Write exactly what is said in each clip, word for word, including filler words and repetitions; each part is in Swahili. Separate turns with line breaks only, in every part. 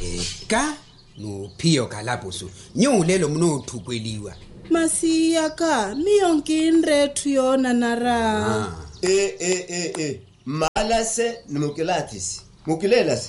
ka no pio kalapusu nyulelo mno thukweliwa
masiya ka miyonkinre thuyona nara
ah
eh eh eh eh malase numukilatisi mukilelas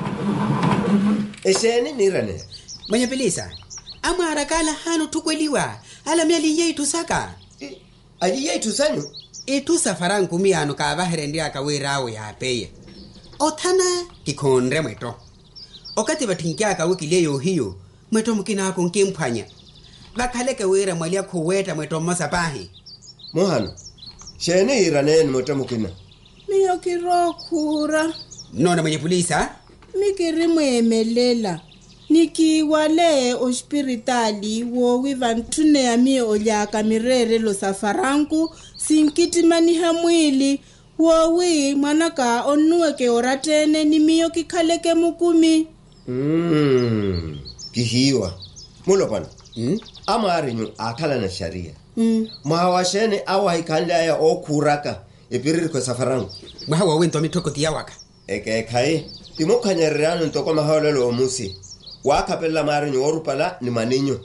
eseni nirane
mwenye pelisa amara kala hano thukweliwa ala myali yetu saka
ali yetu sanyu
itu safaran kumiano ka baherendi akawerawo ya peye othana kikhonre mweto okati bathinkya ka wikileyo hiyo mweto mukina ko nkemphanya bakhaleke wera mwali akhoweta mweto masapahi
mohano shene irane mweto mukina
miyokirokhura
nona mwenye polisa
mikiri mwemelela nikiwale ospiritali wo wivantune ya mi olyaka mirere lo safaranku sinkitimaniha mwili wowi mwanaka onuweke oratene ni miyo kikhaleke mukumi
mm kihiwa mulopana
mm
amarinyu akhala na sharia
mm
mwawashene awahikanda ya okuraka epiriri kwa safaranku
mwawa wento mitokoti yawaka
eke kai timokhanyererano ntoko maholelo omusi wakapella marinyu orupala ni maninyo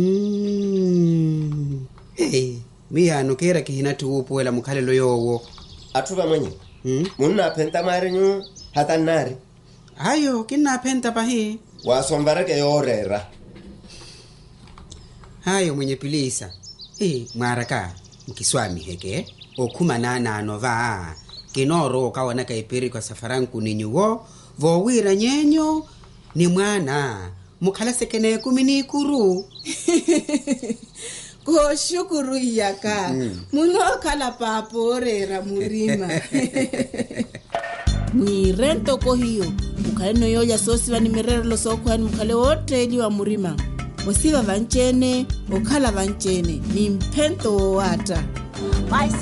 mm hey miyano kera kihina tuupuela mukhalelo yowo
athuva mwenye
mm
munna phenta marinyu hatanari
ayo kinapenta pahi
wasombareke yorera
hayo mwenye pilisa eh mwaraka mkiswami heke okhumana nano va kinoro kawana kaipiri kwa safaranku ninyuwo vowira nyenyo ni mwana mukhala sekene kumini kuru
ko shukuru yaka mm. muno khala paporera murima ni rento ko hiyo ukhale no yoya sosi vani mirero lo sokhwani mukhale wotredi wa murima osiva vanchene okhala vanchene ni mphento wata